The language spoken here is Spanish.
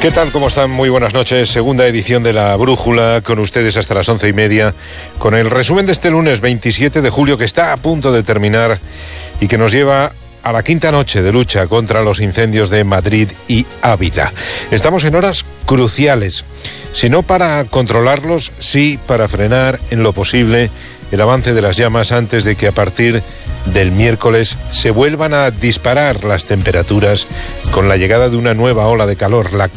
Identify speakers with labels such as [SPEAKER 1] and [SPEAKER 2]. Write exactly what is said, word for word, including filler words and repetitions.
[SPEAKER 1] ¿Qué tal? ¿Cómo están? Muy buenas noches. Segunda edición de La Brújula, con ustedes hasta las once y media, con el resumen de este lunes veintisiete de julio, que está a punto de terminar y que nos lleva a la quinta noche de lucha contra los incendios de Madrid y Ávila. Estamos en horas cruciales, si no para controlarlos, sí para frenar en lo posible el avance de las llamas antes de que a partir del miércoles se vuelvan a disparar las temperaturas con la llegada de una nueva ola de calor, la